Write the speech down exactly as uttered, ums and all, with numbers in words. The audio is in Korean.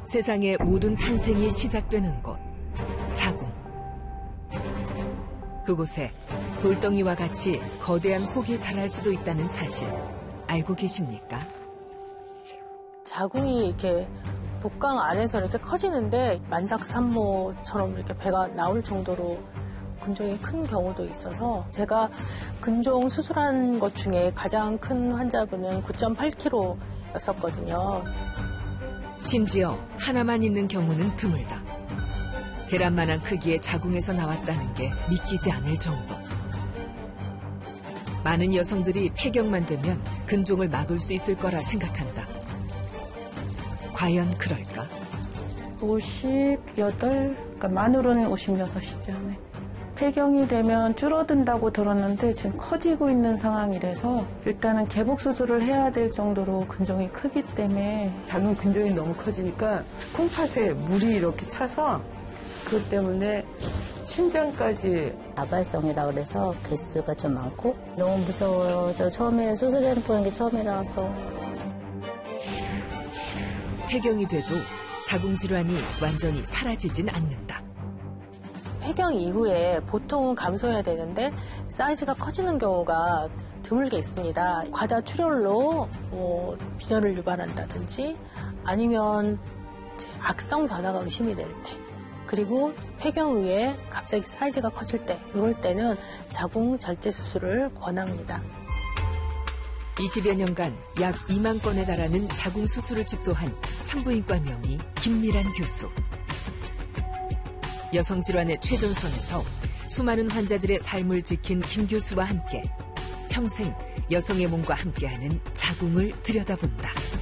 세상의 모든 탄생이 시작되는 곳, 자궁. 그곳에 돌덩이와 같이 거대한 혹이 자랄 수도 있다는 사실 알고 계십니까? 자궁이 이렇게 복강 안에서 이렇게 커지는데 만삭산모처럼 이렇게 배가 나올 정도로 근종이 큰 경우도 있어서 제가 근종 수술한 것 중에 가장 큰 환자분은 구 점 팔 킬로그램였었거든요. 심지어 하나만 있는 경우는 드물다. 계란만한 크기의 자궁에서 나왔다는 게 믿기지 않을 정도. 많은 여성들이 폐경만 되면 근종을 막을 수 있을 거라 생각한다. 과연 그럴까? 오십팔, 그러니까 만으로는 오십육이죠. 네. 폐경이 되면 줄어든다고 들었는데 지금 커지고 있는 상황이라서 일단은 개복 수술을 해야 될 정도로 근종이 크기 때문에 자궁 근종이 너무 커지니까 콩팥에 물이 이렇게 차서 그것 때문에 신장까지 다발성이라 그래서 개수가 좀 많고 너무 무서워요. 저 처음에 수술해보는 게 처음이라서. 폐경이 돼도 자궁 질환이 완전히 사라지진 않는다. 폐경 이후에 보통은 감소해야 되는데 사이즈가 커지는 경우가 드물게 있습니다. 과다 출혈로 뭐 빈혈을 유발한다든지 아니면 악성 변화가 의심이 될 때, 그리고 폐경 후에 갑자기 사이즈가 커질 때, 이럴 때는 자궁 절제 수술을 권합니다. 이십여 년간 약 이만 건에 달하는 자궁 수술을 집도한 산부인과 명의 김미란 교수. 여성 질환의 최전선에서 수많은 환자들의 삶을 지킨 김 교수와 함께 평생 여성의 몸과 함께하는 자궁을 들여다본다.